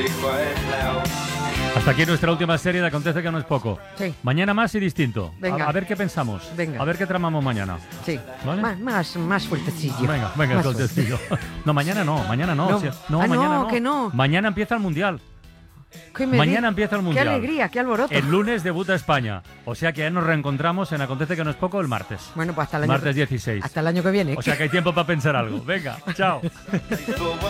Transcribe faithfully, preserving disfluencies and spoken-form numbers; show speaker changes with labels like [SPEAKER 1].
[SPEAKER 1] Hasta aquí nuestra última serie de Acontece que no es poco.
[SPEAKER 2] Sí.
[SPEAKER 1] Mañana más y distinto.
[SPEAKER 2] Venga.
[SPEAKER 1] A, a ver qué pensamos.
[SPEAKER 2] Venga.
[SPEAKER 1] A ver qué tramamos mañana.
[SPEAKER 2] Sí.
[SPEAKER 1] ¿Vale?
[SPEAKER 2] Más, más, más fuertecillo.
[SPEAKER 1] Venga, venga,
[SPEAKER 2] Más
[SPEAKER 1] sueltecillo. No, mañana no, mañana no.
[SPEAKER 2] No.
[SPEAKER 1] o sea, no,
[SPEAKER 2] Ah, no,
[SPEAKER 1] mañana no.
[SPEAKER 2] que no.
[SPEAKER 1] Mañana empieza el Mundial.
[SPEAKER 2] ¿Qué me
[SPEAKER 1] Mañana
[SPEAKER 2] di-
[SPEAKER 1] empieza el
[SPEAKER 2] Qué
[SPEAKER 1] Mundial.
[SPEAKER 2] alegría, qué alboroto.
[SPEAKER 1] El lunes debuta España. O sea que ya nos reencontramos en Acontece que no es poco el martes.
[SPEAKER 2] Bueno, pues hasta el año
[SPEAKER 1] Martes
[SPEAKER 2] que-
[SPEAKER 1] dieciséis.
[SPEAKER 2] Hasta el año que viene.
[SPEAKER 1] O sea que hay tiempo para pensar algo. Venga, chao.